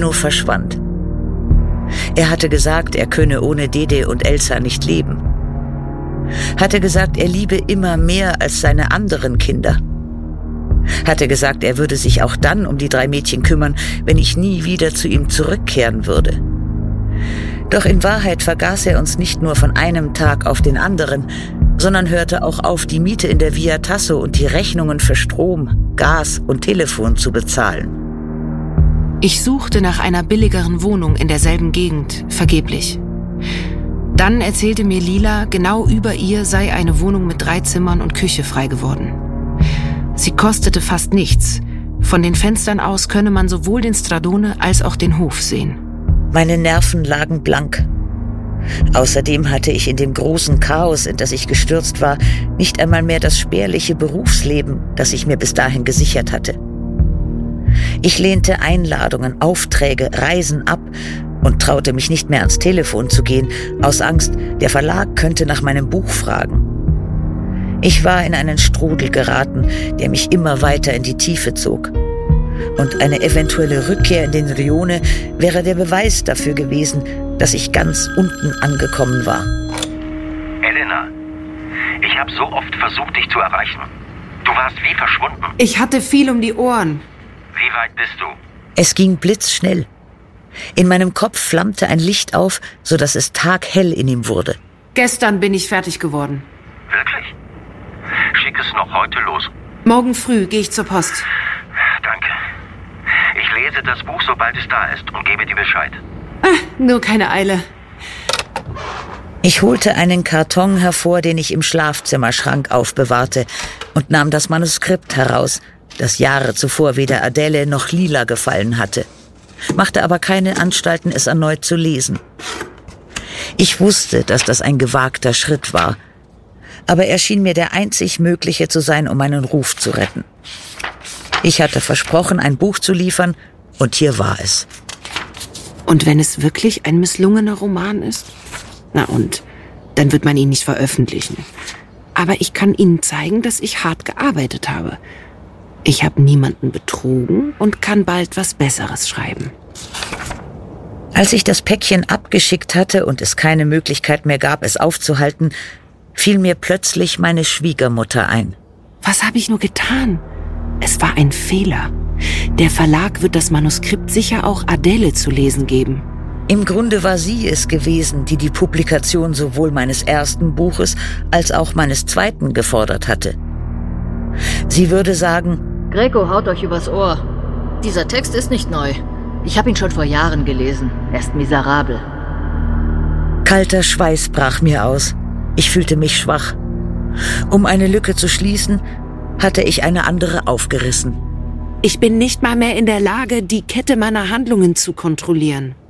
Bruno verschwand. Er hatte gesagt, er könne ohne Dede und Elsa nicht leben. Hatte gesagt, er liebe immer mehr als seine anderen Kinder. Hatte gesagt, er würde sich auch dann um die 3 Mädchen kümmern, wenn ich nie wieder zu ihm zurückkehren würde. Doch in Wahrheit vergaß er uns nicht nur von einem Tag auf den anderen, sondern hörte auch auf, die Miete in der Via Tasso und die Rechnungen für Strom, Gas und Telefon zu bezahlen. Ich suchte nach einer billigeren Wohnung in derselben Gegend, vergeblich. Dann erzählte mir Lila, genau über ihr sei eine Wohnung mit 3 Zimmern und Küche frei geworden. Sie kostete fast nichts. Von den Fenstern aus könne man sowohl den Stradone als auch den Hof sehen. Meine Nerven lagen blank. Außerdem hatte ich in dem großen Chaos, in das ich gestürzt war, nicht einmal mehr das spärliche Berufsleben, das ich mir bis dahin gesichert hatte. Ich lehnte Einladungen, Aufträge, Reisen ab und traute mich nicht mehr ans Telefon zu gehen, aus Angst, der Verlag könnte nach meinem Buch fragen. Ich war in einen Strudel geraten, der mich immer weiter in die Tiefe zog. Und eine eventuelle Rückkehr in den Rione wäre der Beweis dafür gewesen, dass ich ganz unten angekommen war. Elena, ich habe so oft versucht, dich zu erreichen. Du warst wie verschwunden. Ich hatte viel um die Ohren. Wie weit bist du? Es ging blitzschnell. In meinem Kopf flammte ein Licht auf, sodass es taghell in ihm wurde. Gestern bin ich fertig geworden. Wirklich? Schick es noch heute los. Morgen früh gehe ich zur Post. Danke. Ich lese das Buch, sobald es da ist und gebe dir Bescheid. Nur keine Eile. Ich holte einen Karton hervor, den ich im Schlafzimmerschrank aufbewahrte, und nahm das Manuskript heraus, das Jahre zuvor weder Adele noch Lila gefallen hatte, machte aber keine Anstalten, es erneut zu lesen. Ich wusste, dass das ein gewagter Schritt war, aber er schien mir der einzig mögliche zu sein, um meinen Ruf zu retten. Ich hatte versprochen, ein Buch zu liefern, und hier war es. Und wenn es wirklich ein misslungener Roman ist? Na und, dann wird man ihn nicht veröffentlichen. Aber ich kann Ihnen zeigen, dass ich hart gearbeitet habe. Ich habe niemanden betrogen und kann bald was Besseres schreiben. Als ich das Päckchen abgeschickt hatte und es keine Möglichkeit mehr gab, es aufzuhalten, fiel mir plötzlich meine Schwiegermutter ein. Was habe ich nur getan? Es war ein Fehler. Der Verlag wird das Manuskript sicher auch Adele zu lesen geben. Im Grunde war sie es gewesen, die die Publikation sowohl meines ersten Buches als auch meines zweiten gefordert hatte. Sie würde sagen: Greco haut euch übers Ohr. Dieser Text ist nicht neu. Ich habe ihn schon vor Jahren gelesen. Er ist miserabel. Kalter Schweiß brach mir aus. Ich fühlte mich schwach. Um eine Lücke zu schließen, hatte ich eine andere aufgerissen. Ich bin nicht mal mehr in der Lage, die Kette meiner Handlungen zu kontrollieren.